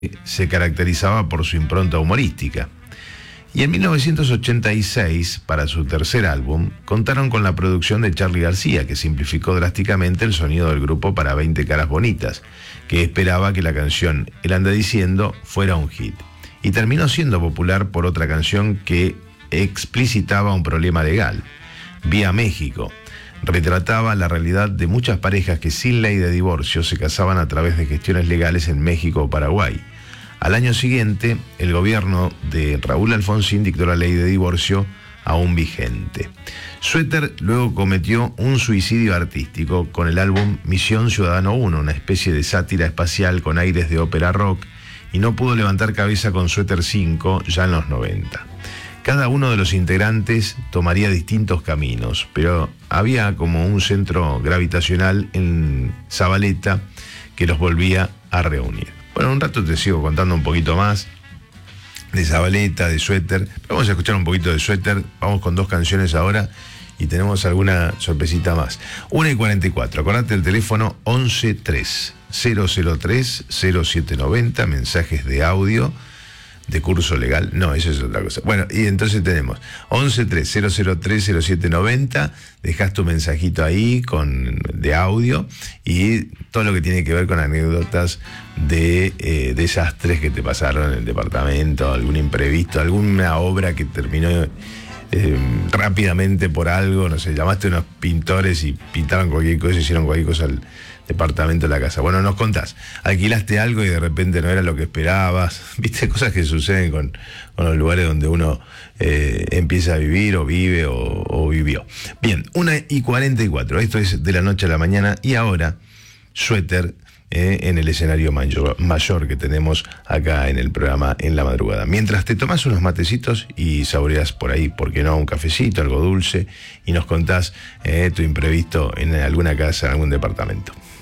se caracterizaba por su impronta humorística. Y en 1986, para su tercer álbum, contaron con la producción de Charly García, que simplificó drásticamente el sonido del grupo para 20 caras bonitas, que esperaba que la canción Él anda diciendo fuera un hit. Y terminó siendo popular por otra canción que explicitaba un problema legal. Vía México retrataba la realidad de muchas parejas que sin ley de divorcio se casaban a través de gestiones legales en México o Paraguay. Al año siguiente, el gobierno de Raúl Alfonsín dictó la ley de divorcio aún vigente. Suéter luego cometió un suicidio artístico con el álbum Misión Ciudadano 1, una especie de sátira espacial con aires de ópera rock, y no pudo levantar cabeza con Suéter 5 ya en los 90. Cada uno de los integrantes tomaría distintos caminos, pero había como un centro gravitacional en Zabaleta que los volvía a reunir. Bueno, un rato te sigo contando un poquito más de Zabaleta, de Suéter. Vamos a escuchar un poquito de Suéter. Vamos con 2 canciones ahora y tenemos alguna sorpresita más. 1:44. Acordate el teléfono 1130030790. Mensajes de audio de curso legal. No, eso es otra cosa. Bueno, y entonces tenemos 1130030790. Dejás tu mensajito ahí de audio y todo lo que tiene que ver con anécdotas de desastres que te pasaron en el departamento, algún imprevisto, alguna obra que terminó rápidamente por algo, no sé, llamaste a unos pintores y pintaron cualquier cosa, hicieron cualquier cosa al departamento de la casa. Bueno, nos contás, alquilaste algo y de repente no era lo que esperabas, viste, cosas que suceden con los lugares donde uno empieza a vivir o vive o vivió. Bien, 1:44, esto es de la noche a la mañana y ahora Suéter en el escenario mayor que tenemos acá en el programa En la Madrugada. Mientras te tomás unos matecitos y saboreás por ahí, ¿por qué no? Un cafecito, algo dulce, y nos contás tu imprevisto en alguna casa, en algún departamento.